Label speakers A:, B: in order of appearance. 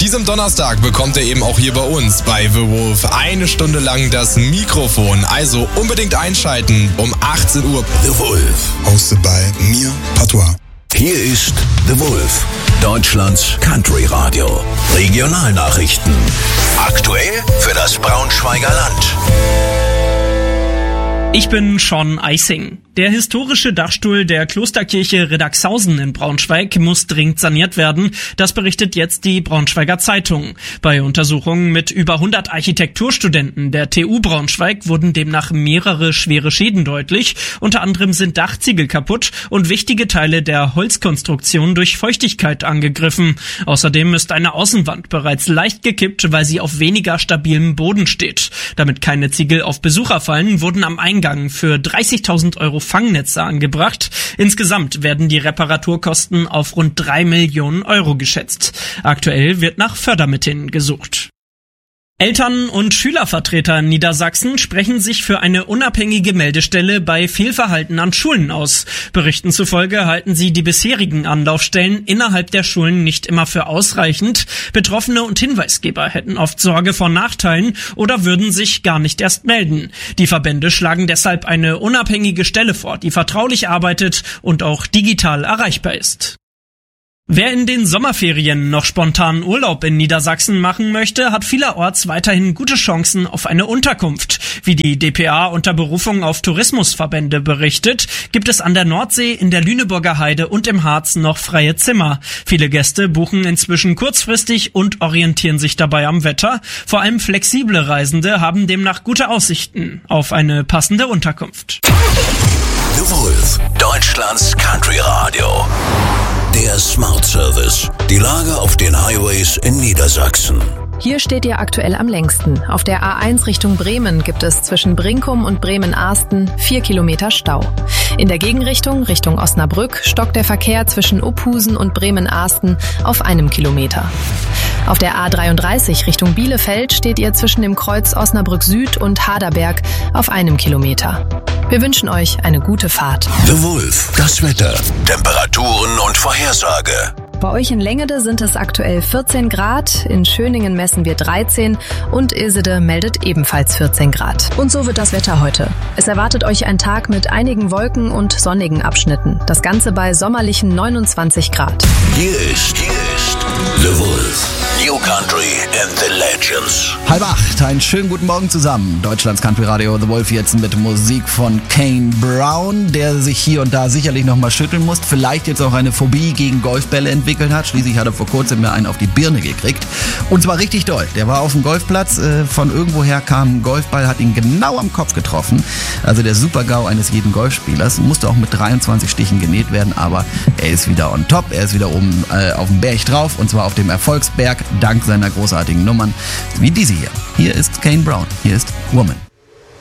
A: diesem Donnerstag bekommt er eben auch hier bei uns bei The Wolf 1 Stunde lang das Mikrofon. Also unbedingt einschalten um 18 Uhr.
B: The Wolf.
C: Hosted bei mir, Patois.
B: Hier ist The Wolf, Deutschlands Country Radio. Regionalnachrichten. Aktuell für das Braunschweiger Land.
D: Ich bin Sean Eising. Der historische Dachstuhl der Klosterkirche Riddagshausen in Braunschweig muss dringend saniert werden. Das berichtet jetzt die Braunschweiger Zeitung. Bei Untersuchungen mit über 100 Architekturstudenten der TU Braunschweig wurden demnach mehrere schwere Schäden deutlich. Unter anderem sind Dachziegel kaputt und wichtige Teile der Holzkonstruktion durch Feuchtigkeit angegriffen. Außerdem ist eine Außenwand bereits leicht gekippt, weil sie auf weniger stabilem Boden steht. Damit keine Ziegel auf Besucher fallen, wurden am Eingang für 30.000 Euro Fangnetze angebracht. Insgesamt werden die Reparaturkosten auf rund 3 Millionen Euro geschätzt. Aktuell wird nach Fördermitteln gesucht. Eltern- und Schülervertreter in Niedersachsen sprechen sich für eine unabhängige Meldestelle bei Fehlverhalten an Schulen aus. Berichten zufolge halten sie die bisherigen Anlaufstellen innerhalb der Schulen nicht immer für ausreichend. Betroffene und Hinweisgeber hätten oft Sorge vor Nachteilen oder würden sich gar nicht erst melden. Die Verbände schlagen deshalb eine unabhängige Stelle vor, die vertraulich arbeitet und auch digital erreichbar ist. Wer in den Sommerferien noch spontan Urlaub in Niedersachsen machen möchte, hat vielerorts weiterhin gute Chancen auf eine Unterkunft. Wie die dpa unter Berufung auf Tourismusverbände berichtet, gibt es an der Nordsee, in der Lüneburger Heide und im Harz noch freie Zimmer. Viele Gäste buchen inzwischen kurzfristig und orientieren sich dabei am Wetter. Vor allem flexible Reisende haben demnach gute Aussichten auf eine passende Unterkunft.
B: The Wolf, Deutschlands Country Radio. Der Smart Service. Die Lage auf den Highways in Niedersachsen.
E: Hier steht ihr aktuell am längsten. Auf der A1 Richtung Bremen gibt es zwischen Brinkum und Bremen-Ahsten 4 Kilometer Stau. In der Gegenrichtung, Richtung Osnabrück, stockt der Verkehr zwischen Uphusen und Bremen-Ahsten auf 1 Kilometer. Auf der A33 Richtung Bielefeld steht ihr zwischen dem Kreuz Osnabrück Süd und Haderberg auf 1 Kilometer. Wir wünschen euch eine gute Fahrt.
B: The Wolf, das Wetter, Temperaturen und Vorhersage.
E: Bei euch in Längede sind es aktuell 14 Grad, in Schöningen messen wir 13 und Ilsede meldet ebenfalls 14 Grad. Und so wird das Wetter heute. Es erwartet euch ein Tag mit einigen Wolken und sonnigen Abschnitten. Das Ganze bei sommerlichen 29 Grad.
B: Hier ist The Wolf. New Country and the Legends.
F: 7:30, einen schönen guten Morgen zusammen. Deutschlands Country Radio The Wolf jetzt mit Musik von Kane Brown, der sich hier und da sicherlich nochmal schütteln muss. Vielleicht jetzt auch eine Phobie gegen Golfbälle entwickelt hat. Schließlich hat er vor kurzem mir einen auf die Birne gekriegt. Und zwar richtig doll. Der war auf dem Golfplatz, von irgendwoher kam ein Golfball, hat ihn genau am Kopf getroffen. Also der Super-GAU eines jeden Golfspielers. Musste auch mit 23 Stichen genäht werden, aber er ist wieder on top. Er ist wieder oben auf dem Berg drauf, und zwar auf dem Erfolgsberg, dank seiner großartigen Nummern, wie diese hier. Hier ist Kane Brown, hier ist Woman.